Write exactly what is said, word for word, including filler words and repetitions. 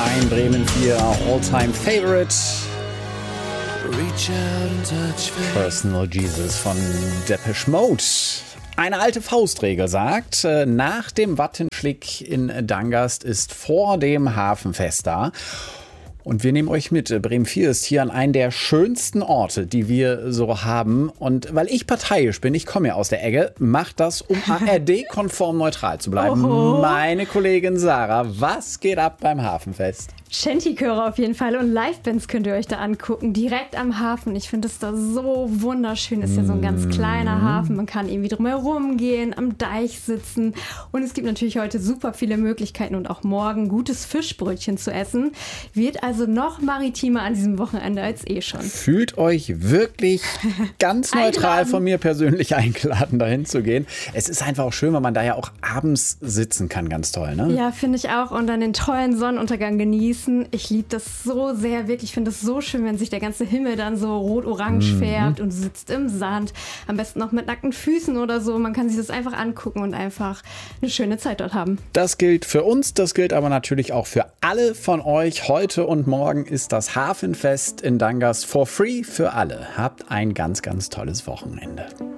Mein Bremen vier All-Time Favorite. Personal Jesus von Depeche Mode. Eine alte Faustregel sagt, nach dem Wattenschlick in Dangast ist vor dem Hafenfest da. Und wir nehmen euch mit. Bremen vier ist hier an einen der schönsten Orte, die wir so haben. Und weil ich parteiisch bin, ich komme ja aus der Ecke, macht das, um A R D-konform neutral zu bleiben. Oho. Meine Kollegin Sarah, was geht ab beim Hafenfest? Shanty-Chöre auf jeden Fall und Livebands könnt ihr euch da angucken, direkt am Hafen. Ich finde es da so wunderschön. Ist ja so ein ganz kleiner Hafen. Man kann irgendwie drumherum gehen, am Deich sitzen. Und es gibt natürlich heute super viele Möglichkeiten und auch morgen gutes Fischbrötchen zu essen. Wird also noch maritimer an diesem Wochenende als eh schon. Fühlt euch wirklich ganz neutral von mir persönlich eingeladen, dahin zu gehen. Es ist einfach auch schön, weil man da ja auch abends sitzen kann. Ganz toll, ne? Ja, finde ich auch. Und dann den tollen Sonnenuntergang genießen. Ich liebe das so sehr, wirklich. Ich finde es so schön, wenn sich der ganze Himmel dann so rot-orange färbt mhm. und du sitzt im Sand. Am besten noch mit nackten Füßen oder so. Man kann sich das einfach angucken und einfach eine schöne Zeit dort haben. Das gilt für uns, das gilt aber natürlich auch für alle von euch. Heute und morgen ist das Hafenfest in Dangast for free für alle. Habt ein ganz, ganz tolles Wochenende.